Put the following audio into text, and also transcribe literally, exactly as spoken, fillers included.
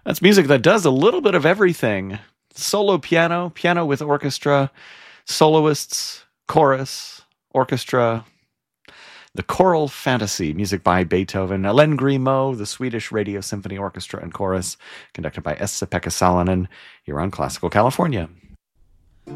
That's music that does a little bit of everything. Solo piano, piano with orchestra, soloists, chorus, orchestra. The Choral Fantasy, music by Beethoven. Len Grimaud, the Swedish Radio Symphony Orchestra and Chorus, conducted by Esa-Pekka Salonen, here on Classical California.